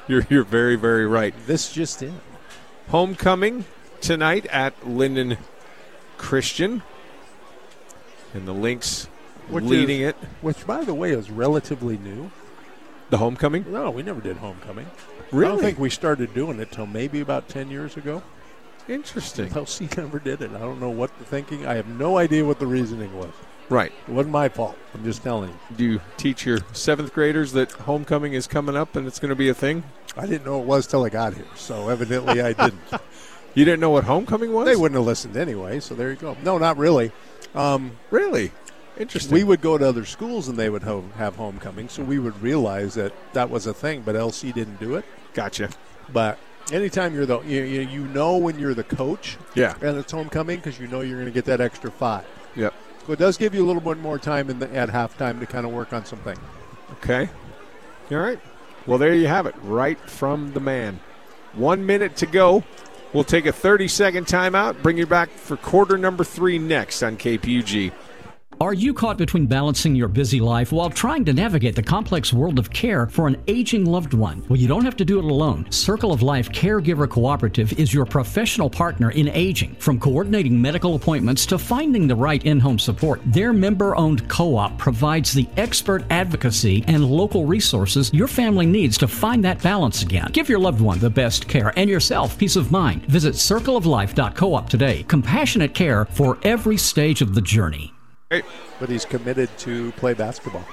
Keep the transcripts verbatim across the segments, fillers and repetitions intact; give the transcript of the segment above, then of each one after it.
You're, you're very, very right. This just in. Homecoming tonight at Linden Christian. And the Lynx Which leading is, it. Which, by the way, is relatively new. The homecoming? No, we never did homecoming. Really? I don't think we started doing it till maybe about ten years ago. Interesting. L C never did it. I don't know what the thinking. I have no idea what the reasoning was. Right. It wasn't my fault. I'm just telling you. Do you teach your seventh graders that homecoming is coming up and it's going to be a thing? I didn't know it was till I got here, so evidently I didn't. You didn't know what homecoming was? They wouldn't have listened anyway, so there you go. No, not really. Um, really? Interesting. We would go to other schools and they would ho- have homecoming, so we would realize that that was a thing, but L C didn't do it. Gotcha. But anytime you're the, you, you, you know when you're the coach yeah. and it's homecoming because you know you're going to get that extra five. Yep. So it does give you a little bit more time in the, at halftime to kind of work on something. Okay. All right. Well, there you have it, right from the man. One minute to go. We'll take a thirty-second timeout, bring you back for quarter number three next on K P U G. Are you caught between balancing your busy life while trying to navigate the complex world of care for an aging loved one? Well, you don't have to do it alone. Circle of Life Caregiver Cooperative is your professional partner in aging. From coordinating medical appointments to finding the right in-home support, their member-owned co-op provides the expert advocacy and local resources your family needs to find that balance again. Give your loved one the best care and yourself peace of mind. Visit circle of life dot coop today. Compassionate care for every stage of the journey. But he's committed to play basketball.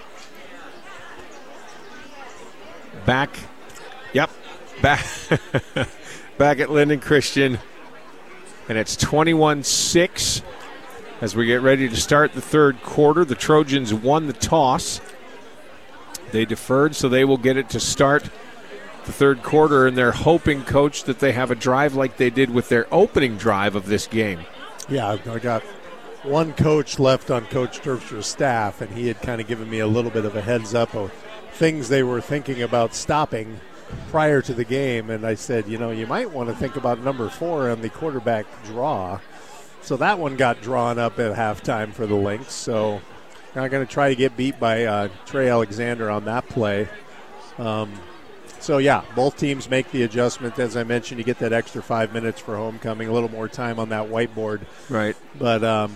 Back, yep, back, back at Linden Christian, and it's twenty-one six as we get ready to start the third quarter. The Trojans won the toss. They deferred, so they will get it to start the third quarter, and they're hoping, Coach, that they have a drive like they did with their opening drive of this game. Yeah, I got one coach left on Coach Terpstra's staff, and he had kind of given me a little bit of a heads up of things they were thinking about stopping prior to the game. And I said, you know, you might want to think about number four on the quarterback draw. So that one got drawn up at halftime for the Lynx. So I'm going to try to get beat by uh, Trey Alexander on that play. Um, so, yeah, both teams make the adjustment. As I mentioned, you get that extra five minutes for homecoming, a little more time on that whiteboard. Right. But um,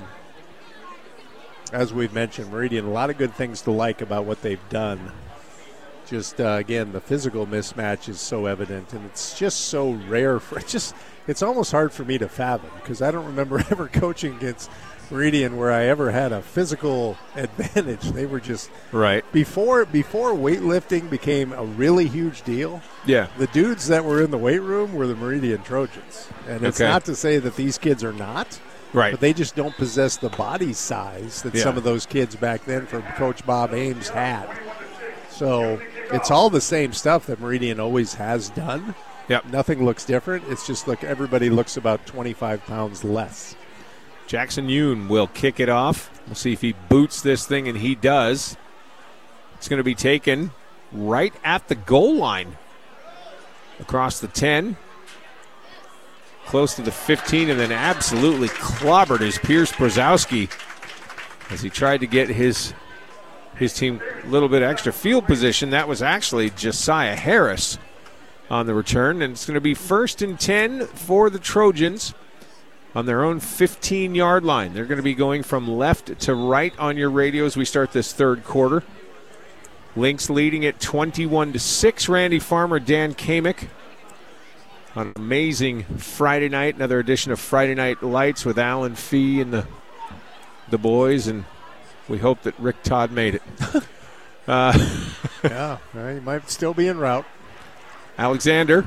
as we've mentioned, Meridian, a lot of good things to like about what they've done. Just, uh, again, the physical mismatch is so evident, and it's just so rare. For it's just it's almost hard for me to fathom because I don't remember ever coaching against Meridian where I ever had a physical advantage. They were just right before before weightlifting became a really huge deal. Yeah, the dudes that were in the weight room were the Meridian Trojans, and it's okay. not to say that these kids are not. Right. But they just don't possess the body size that yeah. some of those kids back then from Coach Bob Ames had. So it's all the same stuff that Meridian always has done. Yep. Nothing looks different. It's just like everybody looks about twenty-five pounds less. Jackson Yoon will kick it off. We'll see if he boots this thing, and he does. It's going to be taken right at the goal line. Across the ten. Close to the fifteen, and then absolutely clobbered is Pierce Brzezowski as he tried to get his his team a little bit extra field position. That was actually Josiah Harris on the return, and it's going to be first and ten for the Trojans on their own fifteen-yard line. They're going to be going from left to right on your radio as we start this third quarter. Lynx leading at twenty-one to six. Randy Farmer, Dan Kamick on an amazing Friday night, another edition of Friday Night Lights with Alan Fee and the the boys, and we hope that Rick Todd made it. uh, yeah, well, he might still be en route. Alexander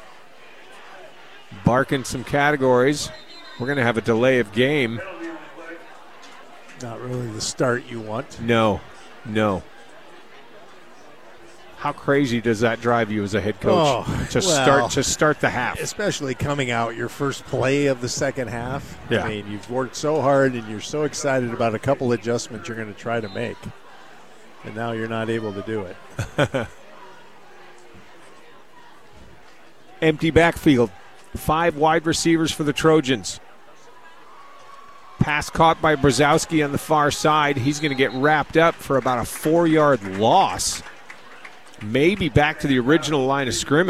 barking some categories. We're going to have a delay of game. Not really the start you want. No, no. How crazy does that drive you as a head coach oh, to well, start to start the half? Especially coming out your first play of the second half. Yeah. I mean, you've worked so hard and you're so excited about a couple adjustments you're going to try to make. And now you're not able to do it. Empty backfield. Five wide receivers for the Trojans. Pass caught by Brzezowski on the far side. He's going to get wrapped up for about a four-yard loss. Maybe back to the original line of scrimmage.